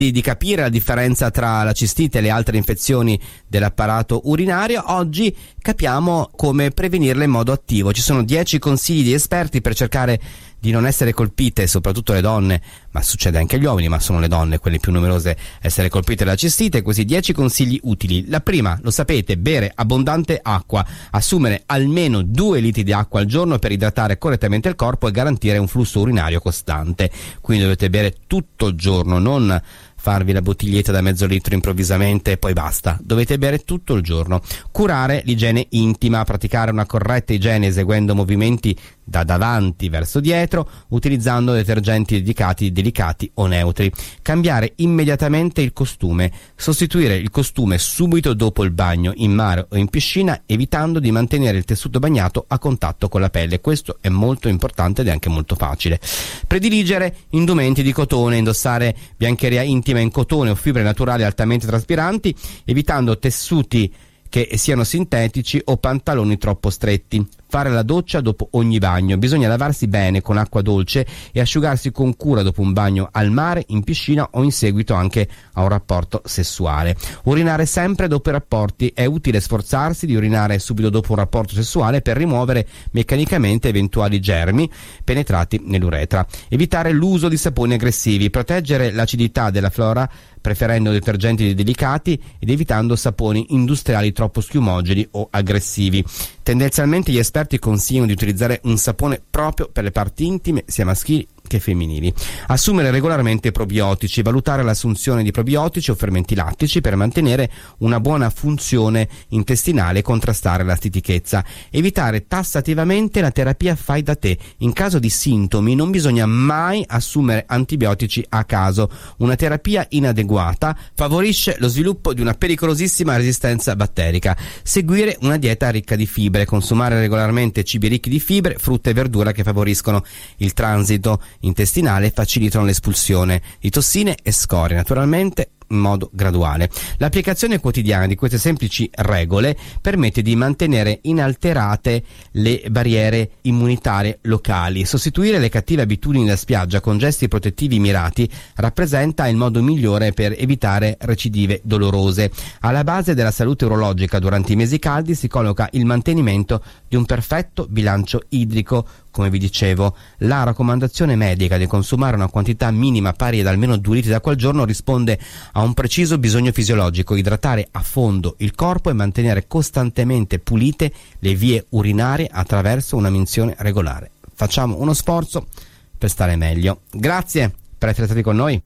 di capire la differenza tra la cistite e le altre infezioni dell'apparato urinario, oggi capiamo come prevenirle in modo attivo. Ci sono 10 consigli di esperti per cercare di non essere colpite, soprattutto le donne, ma succede anche agli uomini, ma sono le donne quelle più numerose a essere colpite dalla cistite. Così 10 consigli utili. La prima, lo sapete, bere abbondante acqua, assumere almeno 2 litri di acqua al giorno per idratare correttamente il corpo e garantire un flusso urinario costante. Quindi dovete bere tutto il giorno, non farvi la bottiglietta da mezzo litro improvvisamente e poi basta. Dovete bere tutto il giorno. Curare l'igiene intima, praticare una corretta igiene eseguendo movimenti da davanti verso dietro, utilizzando detergenti delicati o neutri. Cambiare immediatamente il costume, sostituire il costume subito dopo il bagno in mare o in piscina, evitando di mantenere il tessuto bagnato a contatto con la pelle. Questo è molto importante ed è anche molto facile. Prediligere indumenti di cotone, indossare biancheria intima in cotone o fibre naturali altamente traspiranti, evitando tessuti che siano sintetici o pantaloni troppo stretti. Fare la doccia dopo ogni bagno. Bisogna lavarsi bene con acqua dolce e asciugarsi con cura dopo un bagno al mare, in piscina o in seguito anche a un rapporto sessuale. Urinare sempre dopo i rapporti. È utile sforzarsi di urinare subito dopo un rapporto sessuale per rimuovere meccanicamente eventuali germi penetrati nell'uretra. Evitare l'uso di saponi aggressivi. Proteggere l'acidità della flora preferendo detergenti delicati ed evitando saponi industriali troppo schiumogeni o aggressivi. Tendenzialmente gli esperti consigliano di utilizzare un sapone proprio per le parti intime, sia maschili che femminili. Assumere regolarmente probiotici, valutare l'assunzione di probiotici o fermenti lattici per mantenere una buona funzione intestinale e contrastare la stitichezza. Evitare tassativamente la terapia fai da te. In caso di sintomi non bisogna mai assumere antibiotici a caso. Una terapia inadeguata favorisce lo sviluppo di una pericolosissima resistenza batterica. Seguire una dieta ricca di fibre, consumare regolarmente cibi ricchi di fibre, frutta e verdura che favoriscono il transito intestinale e facilitano l'espulsione di tossine e scorie, naturalmente in modo graduale. L'applicazione quotidiana di queste semplici regole permette di mantenere inalterate le barriere immunitarie locali. Sostituire le cattive abitudini da spiaggia con gesti protettivi mirati rappresenta il modo migliore per evitare recidive dolorose. Alla base della salute urologica durante i mesi caldi si colloca il mantenimento di un perfetto bilancio idrico. Come vi dicevo, la raccomandazione medica di consumare una quantità minima pari ad almeno 2 litri d'acqua al giorno risponde a un preciso bisogno fisiologico: idratare a fondo il corpo e mantenere costantemente pulite le vie urinarie attraverso una minzione regolare. Facciamo uno sforzo per stare meglio. Grazie per essere stati con noi.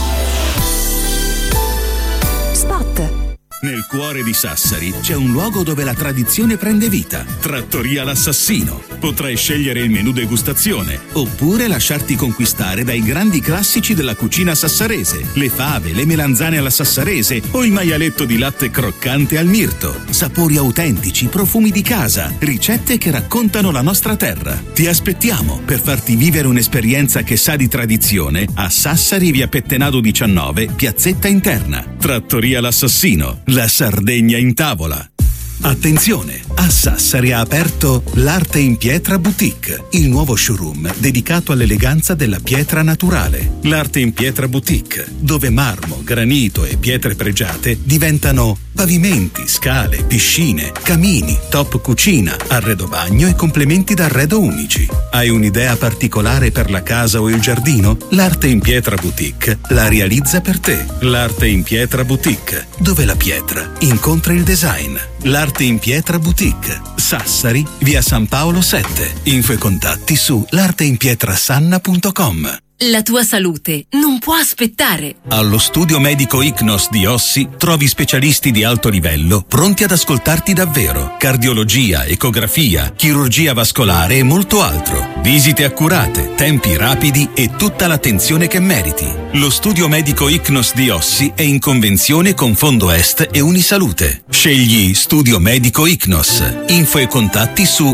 Nel cuore di Sassari c'è un luogo dove la tradizione prende vita. Trattoria L'Assassino. Potrai scegliere il menù degustazione oppure lasciarti conquistare dai grandi classici della cucina sassarese: le fave, le melanzane alla sassarese o il maialetto di latte croccante al mirto. Sapori autentici, profumi di casa, ricette che raccontano la nostra terra. Ti aspettiamo per farti vivere un'esperienza che sa di tradizione a Sassari, via Pettenado 19, piazzetta interna. Trattoria L'Assassino. La Sardegna in tavola. Attenzione! A Sassari ha aperto l'Arte in Pietra Boutique, il nuovo showroom dedicato all'eleganza della pietra naturale. L'Arte in Pietra Boutique, dove marmo, granito e pietre pregiate diventano pavimenti, scale, piscine, camini, top cucina, arredo bagno e complementi d'arredo unici. Hai un'idea particolare per la casa o il giardino? L'Arte in Pietra Boutique la realizza per te. L'Arte in Pietra Boutique, dove la pietra incontra il design. L'Arte in Pietra Boutique, Sassari, via San Paolo 7. Info e contatti su l'arteinpietrasanna.com. La tua salute non può aspettare. Allo studio medico Icnos di Ossi trovi specialisti di alto livello pronti ad ascoltarti davvero. Cardiologia, ecografia, chirurgia vascolare e molto altro. Visite accurate, tempi rapidi e tutta l'attenzione che meriti. Lo studio medico Icnos di Ossi è in convenzione con Fondo Est e Unisalute. Scegli Studio Medico Icnos. Info e contatti su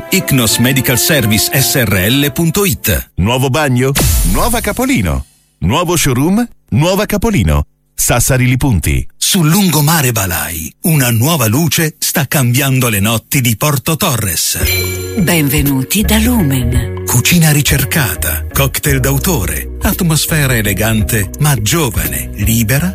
icnosmedicalservicesrl.it. Nuovo bagno? Nuova Capolino. Nuovo showroom? Nuova Capolino. Sassari Li Punti. Sul lungomare Balai, una nuova luce sta cambiando le notti di Porto Torres. Benvenuti da Lumen. Cucina ricercata, cocktail d'autore, atmosfera elegante ma giovane, libera